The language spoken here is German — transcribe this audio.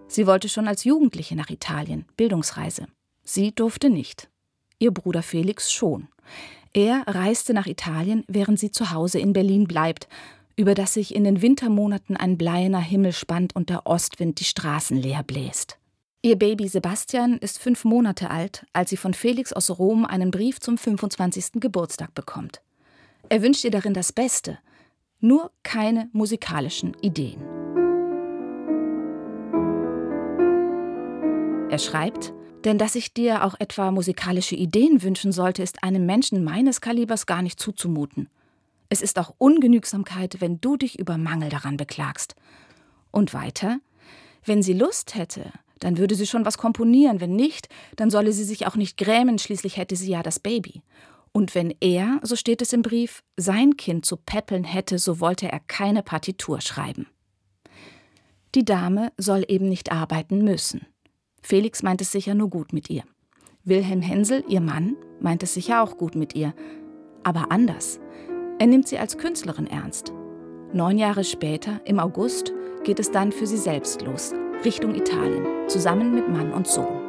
Sie wollte schon als Jugendliche nach Italien, Bildungsreise. Sie durfte nicht. Ihr Bruder Felix schon. Er reiste nach Italien, während sie zu Hause in Berlin bleibt, über das sich in den Wintermonaten ein bleierner Himmel spannt und der Ostwind die Straßen leer bläst. Ihr Baby Sebastian ist 5 Monate alt, als sie von Felix aus Rom einen Brief zum 25. Geburtstag bekommt. Er wünscht ihr darin das Beste, nur keine musikalischen Ideen. Er schreibt: Denn dass ich dir auch etwa musikalische Ideen wünschen sollte, ist einem Menschen meines Kalibers gar nicht zuzumuten. Es ist auch Ungenügsamkeit, wenn du dich über Mangel daran beklagst. Und weiter: Wenn sie Lust hätte, dann würde sie schon was komponieren. Wenn nicht, dann solle sie sich auch nicht grämen, schließlich hätte sie ja das Baby. Und wenn er, so steht es im Brief, sein Kind zu päppeln hätte, so wollte er keine Partitur schreiben. Die Dame soll eben nicht arbeiten müssen. Felix meint es sicher nur gut mit ihr. Wilhelm Hensel, ihr Mann, meint es sicher auch gut mit ihr. Aber anders. Er nimmt sie als Künstlerin ernst. 9 Jahre später, im August, geht es dann für sie selbst los, Richtung Italien, zusammen mit Mann und Sohn.